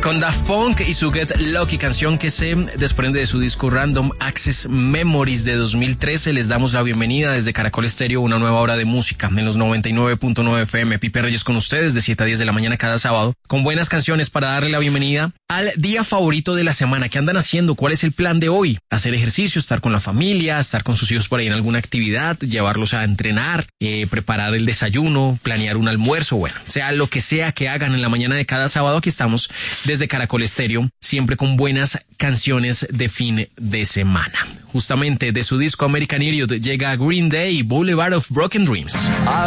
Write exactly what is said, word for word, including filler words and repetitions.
con Daft Punk y su Get Lucky, canción que se desprende de su disco Random Access Memories de dos mil trece. Les damos la bienvenida desde Caracol Estéreo, una nueva hora de música en los noventa y nueve punto nueve F M. Pipe Reyes con ustedes de siete a diez de la mañana cada sábado, con buenas canciones para darle la bienvenida al día favorito de la semana. ¿Qué andan haciendo? ¿Cuál es el plan de hoy? Hacer ejercicio, estar con la familia, estar con sus hijos por ahí en alguna actividad, llevarlos a entrenar, eh, preparar el desayuno, planear un almuerzo, bueno, sea lo que sea que hagan en la mañana de cada sábado. Aquí estamos desde Caracol Estéreo, siempre con buenas canciones de fin de semana. Justamente de su disco American Idiot llega Green Day, Boulevard of Broken Dreams.